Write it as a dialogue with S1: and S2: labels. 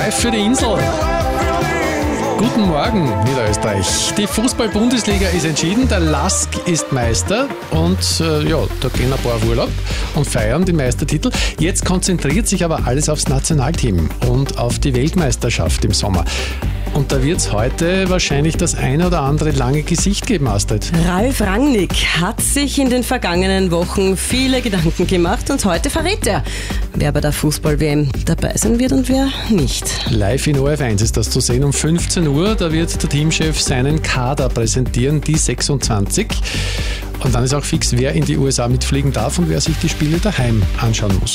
S1: Live für die Insel. Guten Morgen, Niederösterreich. Die Fußball-Bundesliga ist entschieden, der LASK ist Meister und da gehen ein paar auf Urlaub und feiern den Meistertitel. Jetzt konzentriert sich aber alles aufs Nationalteam und auf die Weltmeisterschaft im Sommer. Und da wird es heute wahrscheinlich das eine oder andere lange Gesicht geben, Astrid.
S2: Ralf Rangnick hat sich in den vergangenen Wochen viele Gedanken gemacht und heute verrät er, wer bei der Fußball-WM dabei sein wird und wer nicht.
S1: Live in ORF1 ist das zu sehen um 15 Uhr. Da wird der Teamchef seinen Kader präsentieren, die 26. Und dann ist auch fix, wer in die USA mitfliegen darf und wer sich die Spiele daheim anschauen muss.